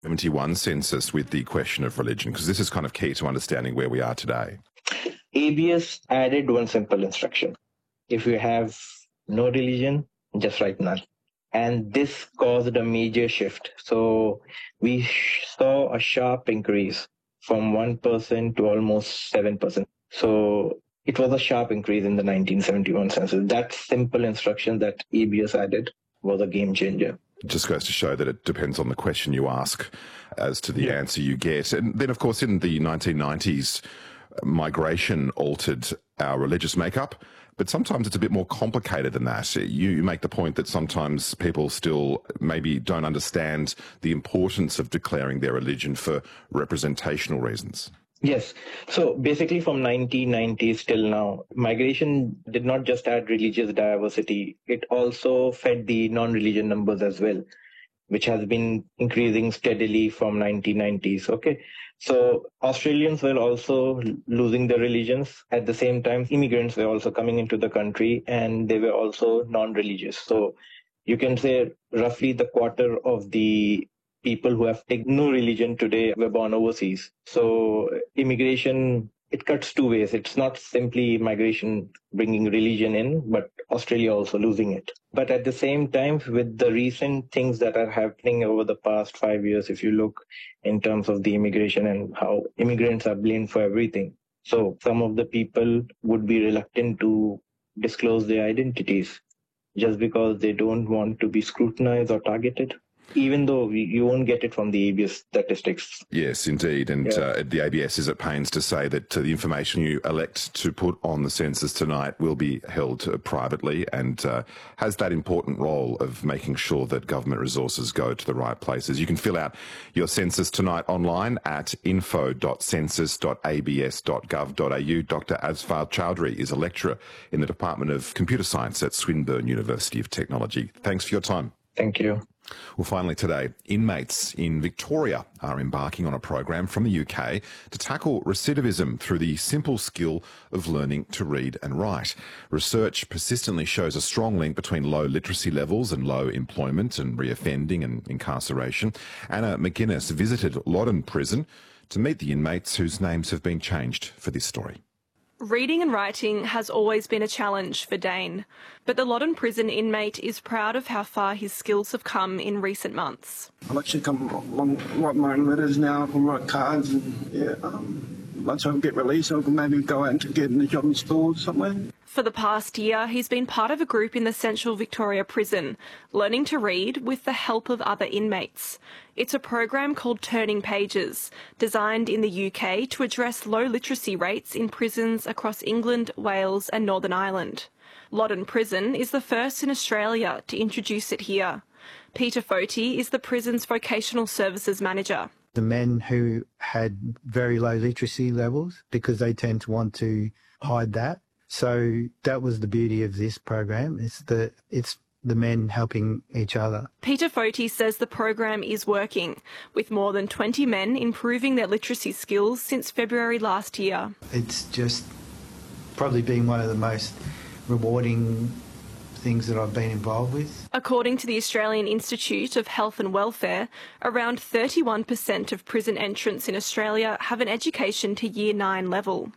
71 census with the question of religion, because this is kind of key to understanding where we are today. ABS added one simple instruction. If you have no religion, just write none. And this caused a major shift. So we saw a sharp increase from 1% to almost 7%. So it was a sharp increase in the 1971 census. That simple instruction that ABS added was a game changer. It just goes to show that it depends on the question you ask as to the answer you get. And then, of course, in the 1990s, migration altered our religious makeup, but sometimes it's a bit more complicated than that. You make the point that sometimes people still maybe don't understand the importance of declaring their religion for representational reasons. Yes. So basically from 1990s till now, migration did not just add religious diversity, it also fed the non-religion numbers as well, which has been increasing steadily from 1990s. Okay. So Australians were also losing their religions. At the same time, immigrants were also coming into the country and they were also non-religious. So you can say roughly the quarter of the people who have taken no religion today were born overseas. So immigration, it cuts two ways. It's not simply migration bringing religion in, but Australia also losing it. But at the same time, with the recent things that are happening over the past 5 years, if you look in terms of the immigration and how immigrants are blamed for everything. So some of the people would be reluctant to disclose their identities just because they don't want to be scrutinized or targeted, even though you won't get it from the ABS statistics. Yes, indeed. And the ABS is at pains to say that the information you elect to put on the census tonight will be held privately and has that important role of making sure that government resources go to the right places. You can fill out your census tonight online at info.census.abs.gov.au. Dr. Asfar Chowdhury is a lecturer in the Department of Computer Science at Swinburne University of Technology. Thanks for your time. Thank you. Well, finally today, inmates in Victoria are embarking on a program from the UK to tackle recidivism through the simple skill of learning to read and write. Research persistently shows a strong link between low literacy levels and low employment and reoffending and incarceration. Anna McGuinness visited Loddon Prison to meet the inmates whose names have been changed for this story. Reading and writing has always been a challenge for Dane, but the Loddon Prison inmate is proud of how far his skills have come in recent months. I've actually come along, write my own letters now, I can write cards, and once I get released I can maybe go out and get in a job in stores somewhere. For the past year, he's been part of a group in the Central Victoria Prison, learning to read with the help of other inmates. It's a program called Turning Pages, designed in the UK to address low literacy rates in prisons across England, Wales and Northern Ireland. Loddon Prison is the first in Australia to introduce it here. Peter Foti is the prison's vocational services manager. The men who had very low literacy levels, because they tend to want to hide that. So that was the beauty of this program. It's the men helping each other. Peter Foti says the program is working, with more than 20 men improving their literacy skills since February last year. It's just probably been one of the most rewarding things that I've been involved with. According to the Australian Institute of Health and Welfare, around 31% of prison entrants in Australia have an education to Year 9 level.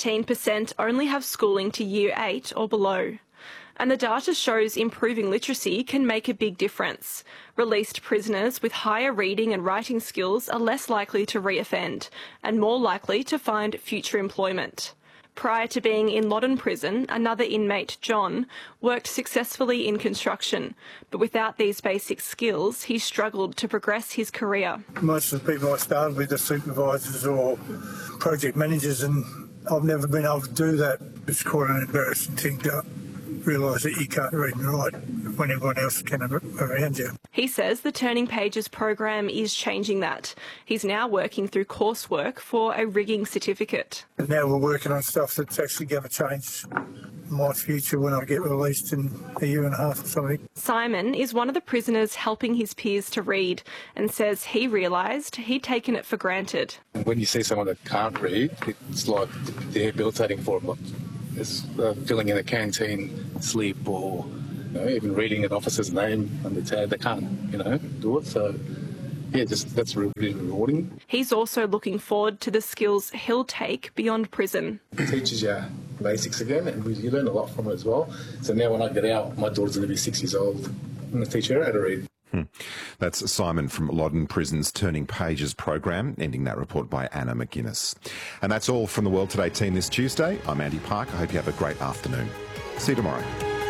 13% only have schooling to Year 8 or below. And the data shows improving literacy can make a big difference. Released prisoners with higher reading and writing skills are less likely to reoffend and more likely to find future employment. Prior to being in Loddon Prison, another inmate, John, worked successfully in construction, but without these basic skills, he struggled to progress his career. Most of the people I started with are supervisors or project managers, and I've never been able to do that. It's quite an embarrassing thing to realise that you can't read and write when everyone else can around you. He says the Turning Pages program is changing that. He's now working through coursework for a rigging certificate. And now we're working on stuff that's actually going to change my future when I get released in a year and a half or something. Simon is one of the prisoners helping his peers to read and says he realised he'd taken it for granted. When you see someone that can't read, it's like debilitating for them. It's filling in a canteen slip or even reading an officer's name on the tab. They can't, do it. So yeah, just that's really rewarding. He's also looking forward to the skills he'll take beyond prison. It teaches you basics again, and you learn a lot from it as well. So now when I get out, my daughter's going to be 6 years old. I'm going to teach her how to read. That's Simon from Loddon Prison's Turning Pages program, ending that report by Anna McGuinness. And that's all from the World Today team this Tuesday. I'm Andy Park. I hope you have a great afternoon. See you tomorrow.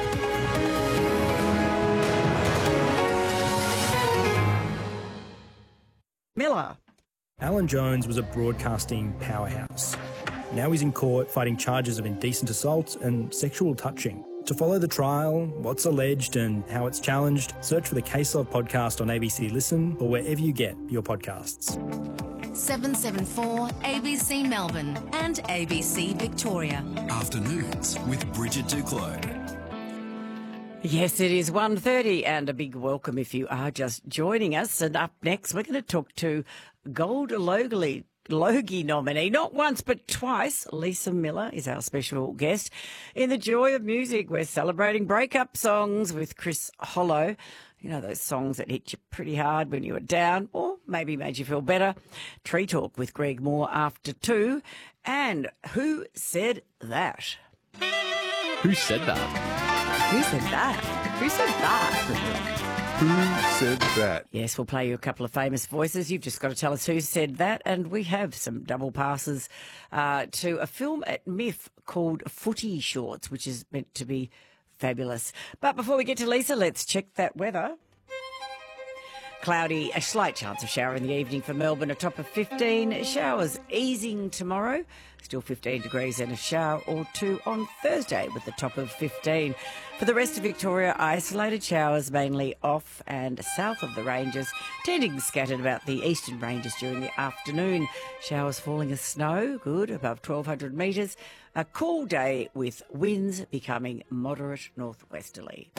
Miller. Alan Jones was a broadcasting powerhouse. Now he's in court fighting charges of indecent assault and sexual touching. To follow the trial, what's alleged and how it's challenged, search for the Case Law podcast on ABC Listen or wherever you get your podcasts. 774 ABC Melbourne and ABC Victoria. Afternoons with Bridget Duclos. Yes, it is 1:30 and a big welcome if you are just joining us. And up next, we're going to talk to Gold Logie nominee, not once but twice. Lisa Miller is our special guest. In the joy of music, we're celebrating breakup songs with Chris Hollow. You know, those songs that hit you pretty hard when you were down or maybe made you feel better. Tree Talk with Greg Moore after 2. And Who Said That? Who said that? Who said that? Who said that? Who said that? Yes, we'll play you a couple of famous voices. You've just got to tell us who said that. And we have some double passes to a film at MIF called Footy Shorts, which is meant to be fabulous. But before we get to Lisa, let's check that weather. Cloudy, a slight chance of shower in the evening for Melbourne, a top of 15. Showers easing tomorrow, still 15 degrees and a shower or 2 on Thursday with the top of 15. For the rest of Victoria, isolated showers mainly off and south of the ranges, tending scattered about the eastern ranges during the afternoon. Showers falling as snow, good, above 1,200 metres. A cool day with winds becoming moderate northwesterly.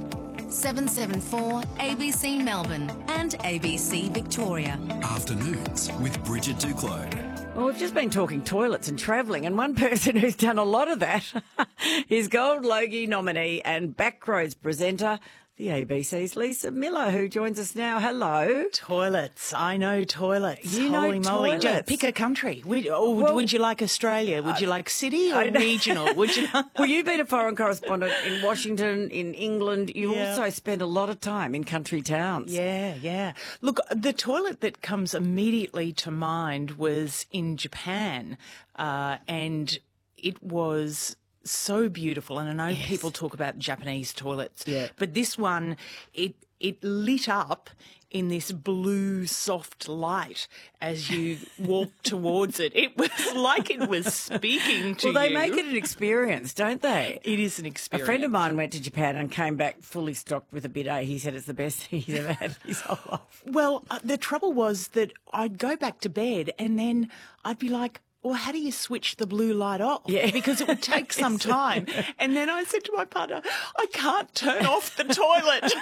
774 ABC Melbourne and ABC Victoria. Afternoons with Bridget Duclos. Well, we've just been talking toilets and travelling, and one person who's done a lot of that is Gold Logie nominee and Backroads presenter, the ABC's Lisa Miller, who joins us now. Hello. Toilets. I know toilets. You know Holy moly. toilets. Pick a country. Would you like Australia? Would you like city or regional? Would you? Well, you've been a foreign correspondent in Washington, in England. You also spend a lot of time in country towns. Yeah. Look, the toilet that comes immediately to mind was in Japan, and it was so beautiful. And I know people talk about Japanese toilets, but this one, it lit up in this blue soft light as you walked towards it. It was like it was speaking to you. Well, they make it an experience, don't they? It is an experience. A friend of mine went to Japan and came back fully stocked with a bidet. He said it's the best thing he's ever had in his whole life. Well, the trouble was that I'd go back to bed and then I'd be like, well, how do you switch the blue light off? Yeah. Because it would take some time. And then I said to my partner, I can't turn off the toilet.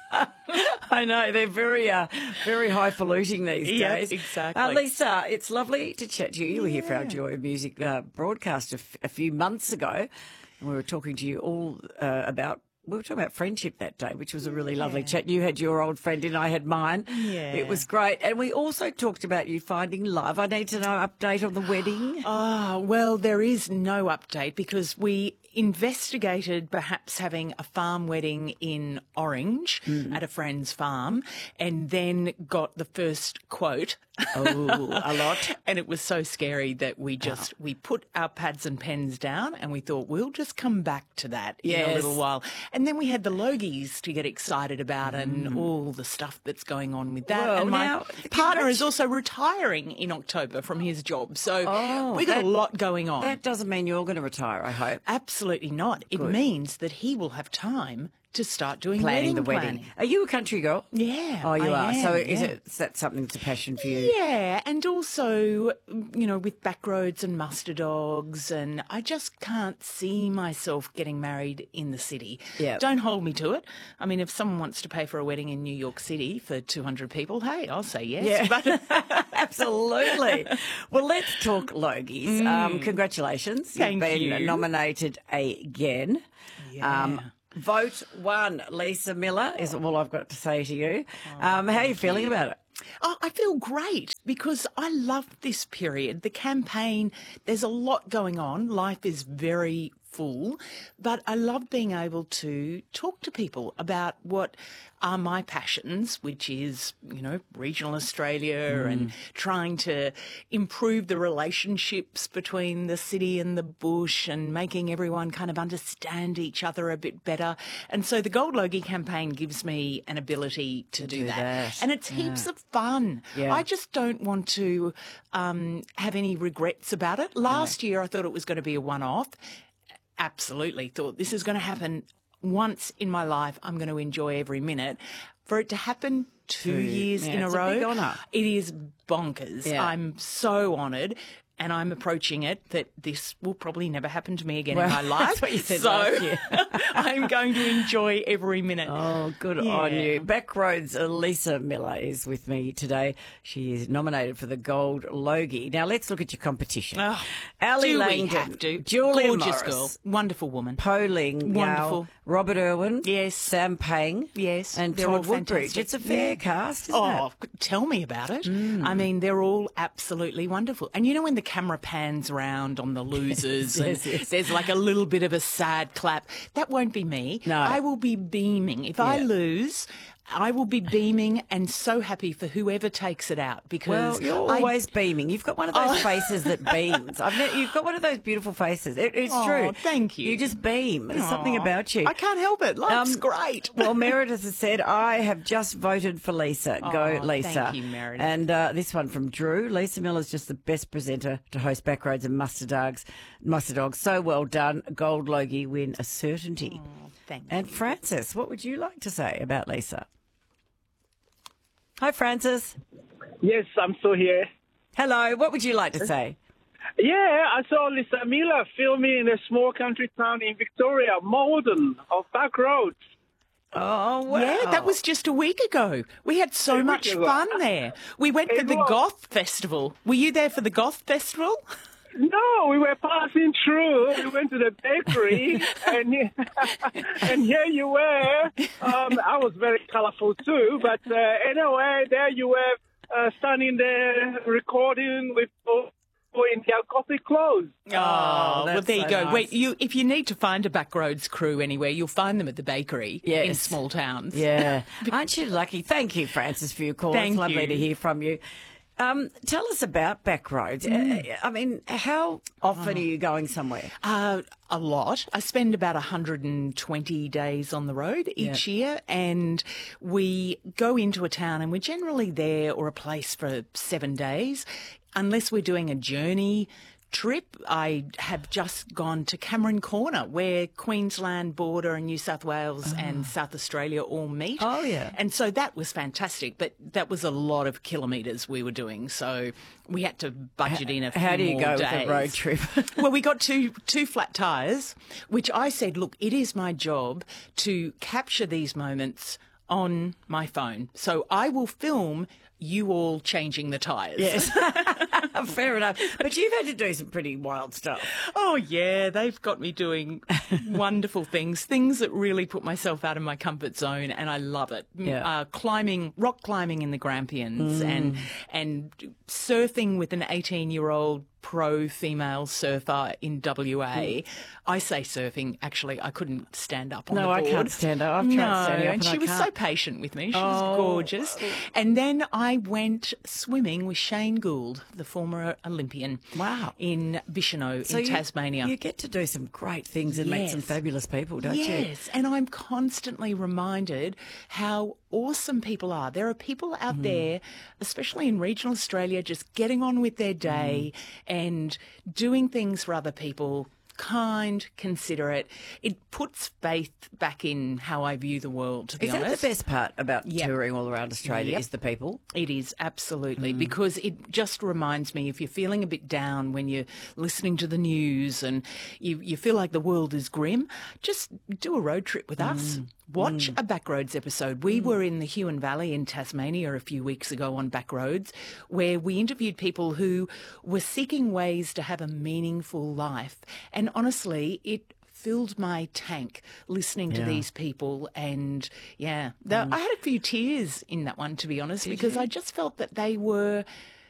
I know, they're very highfalutin these days. Yeah, exactly. Lisa, it's lovely to chat to you. You were here for our Joy of Music broadcast a few months ago, and we were talking to you all we were talking about friendship that day, which was a really lovely chat. You had your old friend and I had mine. Yeah. It was great. And we also talked about you finding love. I need to know update on the wedding. Oh, well, there is no update because we investigated perhaps having a farm wedding in Orange at a friend's farm and then got the first quote. Oh, a lot. And it was so scary that we put our pads and pens down and we thought we'll just come back to that in a little while. And then we had the Logies to get excited about and all the stuff that's going on with that. Well, and my partner is also retiring in October from his job. So we got a lot going on. That doesn't mean you're going to retire, I hope. Absolutely not. It means that he will have time to start doing planning the wedding. wedding. Are you a country girl? Yeah. Oh, you are. am, So is that something that's a passion for you? Yeah, and also, with Backroads and Muster Dogs, and I just can't see myself getting married in the city. Yeah. Don't hold me to it. I mean, if someone wants to pay for a wedding in New York City for 200 people, hey, I'll say yes. Yeah. But absolutely. Well, let's talk Logies. Congratulations. Thank You've been you. nominated again. Yeah. Vote 1, Lisa Miller, is all I've got to say to you. How are you feeling about it? Oh, I feel great because I love this period. The campaign, there's a lot going on. Life is very full, but I love being able to talk to people about what are my passions, which is, regional Australia and trying to improve the relationships between the city and the bush and making everyone kind of understand each other a bit better. And so the Gold Logie campaign gives me an ability to do that. And it's heaps of fun. Yeah. I just don't want to have any regrets about it. Last year, I thought it was going to be a one-off. Absolutely thought this is going to happen once in my life. I'm going to enjoy every minute. For it to happen 2 years in a row, a big honour. It is bonkers. Yeah. I'm so honoured. And I'm approaching it that this will probably never happen to me again in my life. That's what you said so last year. I'm going to enjoy every minute. Oh, good on you. Backroads, Lisa Miller is with me today. She is nominated for the Gold Logie. Now, let's look at your competition. Ali Do Langdon, we have to? Julia Gorgeous Morris, girl. Wonderful woman. Po Ling, Wonderful. Robert Irwin, Yes. Sam Pang, Yes. and They're all Todd Woodbridge. fantastic. It's a fair cast, isn't Oh, tell me about it. I mean, they're all absolutely wonderful. And when the camera pans around on the losers and there's like a little bit of a sad clap, that won't be me. No. I will be beaming. If I lose, I will be beaming and so happy for whoever takes it out because Well, you're always beaming. You've got one of those faces that beams. You've got one of those beautiful faces. It's true. Thank you. You just beam. There's something about you. I can't help it. Life's great. Well, Meredith has said, I have just voted for Lisa. Go, Lisa. Thank you, Meredith. And this one from Drew. Lisa Miller's just the best presenter to host Backroads and Muster Dogs. So well done. Gold Logie win a certainty. Thank you. And Francis, what would you like to say about Lisa? Hi, Francis. Yes, I'm still here. Hello. What would you like to say? Yeah, I saw Lisa Miller filming in a small country town in Victoria, Malden, of Backroads. Oh, wow. Yeah, that was just a week ago. We had so much fun there. We went to the Goth Festival. Were you there for the Goth Festival? No, we were passing through. We went to the bakery, and here you were. I was very colourful too, but anyway, there you were standing there recording with people in their Gothic clothes. Oh, well, there you so go. nice. Wait, if you need to find a Backroads crew anywhere, you'll find them at the bakery in small towns. Yeah. Aren't you lucky? Thank you, Francis, for your call. Thank it's lovely you. to hear from you. Tell us about Backroads. I mean, how often are you going somewhere? A lot. I spend about 120 days on the road each year, and we go into a town and we're generally there or a place for 7 days. Unless we're doing a journey trip, I have just gone to Cameron Corner, where Queensland border and New South Wales and South Australia all meet. Oh, yeah. And so that was fantastic, but that was a lot of kilometres we were doing, so we had to budget in a few How do you more go days. with a road trip? Well, we got two flat tyres, which I said, look, it is my job to capture these moments on my phone. So I will film you all changing the tyres. Yes. Fair enough. But you've had to do some pretty wild stuff. Oh, yeah, they've got me doing wonderful things that really put myself out of my comfort zone, and I love it. Yeah. Rock climbing in the Grampians and surfing with an 18-year-old pro female surfer in WA. I say surfing, actually, I couldn't stand up on the board. No, I can't stand up. I've tried standing up and she was so patient with me. She was gorgeous. And then I went swimming with Shane Gould, the former Olympian. Wow. In Bicheno in Tasmania. You get to do some great things and meet some fabulous people, don't you? Yes, and I'm constantly reminded how awesome people are. There are people out there, especially in regional Australia, just getting on with their day and doing things for other people. Kind, considerate. It puts faith back in how I view the world, to be honest. Is that the best part about touring all around Australia, is the people? It is, absolutely, because it just reminds me, if you're feeling a bit down when you're listening to the news and you feel like the world is grim, just do a road trip with us. Watch a Backroads episode. We were in the Huon Valley in Tasmania a few weeks ago on Backroads, where we interviewed people who were seeking ways to have a meaningful life. And honestly, it filled my tank listening to these people. And I had a few tears in that one, to be honest, because I just felt that they were